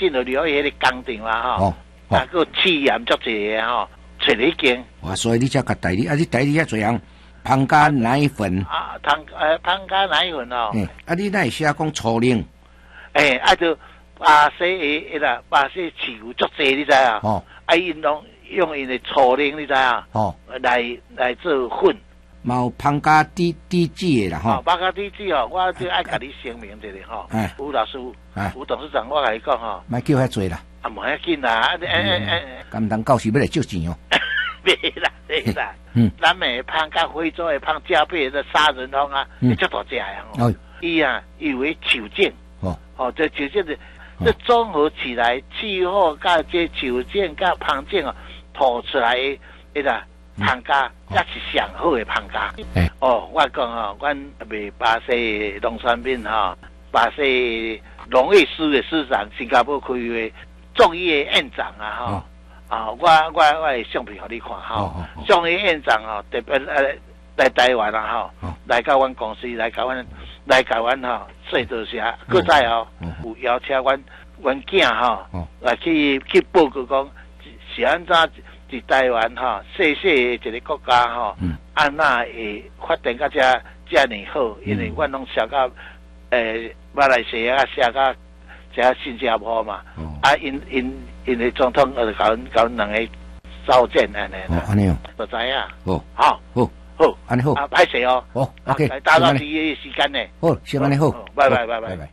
近就留迄个工厂啊吼，啊个试验足济个吼，找你经。 哇，所以你才甲代理，啊，你代理遐侪人，芳家奶粉啊，芳家奶粉哦。 啊，你哪会写讲初零？ 啊就巴西诶啦，巴西饲有足济，你知啊？哦，啊，因用因的初零，你知啊？哦，来做粉。 冇芳家低脂的啦吼。 芳家低脂哦，我就爱甲你声明一下吼。吴老师，吴董事长，我甲你讲吼。 莫叫遐济啦。 啊，莫遐紧啦， 甘当到时要来借钱哦。 别啦，咱们芳甲非洲的芳加倍的杀人蜂啊，你足大只呀吼。伊以为球茎，这球茎的，这综合起来，气候甲这球茎甲芳茎哦，吐出来的啦。芳家也是上好的芳家。我讲吼，阮卖巴西农产品吼，巴西农业司的司长，新加坡开的众议院院长啊吼，我的相片给你看吼，众议院院长吼，特别来台湾啊吼，来到阮公司，来甲阮吼，说多些，搁再吼有邀请阮囝吼，来去报告讲是安怎。伫台湾吼，细细一个国家吼，安那会发展到遮尔好？因为阮拢写到马来西亚写到遮新加坡嘛，因的总统就甲阮两个召见安尼啦， 安尼哦， 就知影。 好，安尼好。 啊，歹势哦。 好 ，OK。 打扰你的时间呢。 好，先安尼好。 拜拜。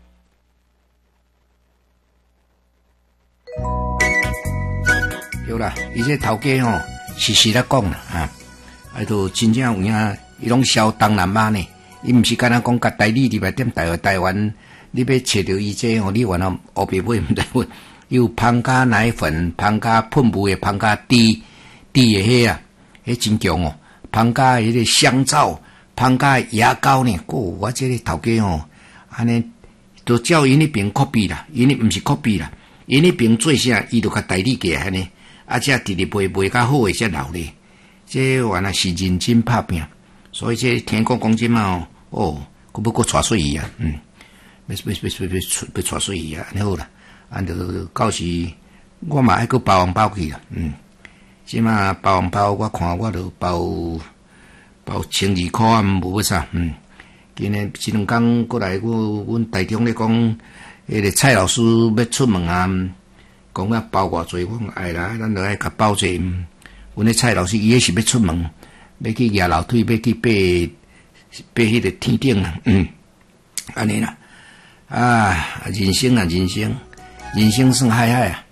对啦，伊这头家吼，实时来讲啦，都真正有影，伊拢销东南亚呢，伊毋是干那讲甲代理入来点台湾，你要找到伊这吼，你原来黑白买毋得买，有芳家奶粉、芳家喷雾的芳家滴的迄啊，迄真强哦，芳家迄个香皂、芳家牙膏呢，我这个头家吼，安尼都叫因迄边 copy 啦，因迄毋是 copy 啦，因迄边做啥，伊就甲代理过安尼。啊，这直直卖较好诶，才留咧。这原来是认真拍拼，所以这听讲即嘛佫要带水伊啊，要带水伊啊，安好啦。安就到时我嘛爱佫包红包去啦，即嘛包红包，我看我就包1200块啊，无要啥，今日这两天过来，阮台中咧讲，迄个蔡老师要出门啊。讲啊包偌济，我讲哎啦，咱就爱甲包济。阮迄蔡老师伊迄是要出门，要去举楼梯，要去爬迄个天顶啦，安尼啦。人生算海海啊。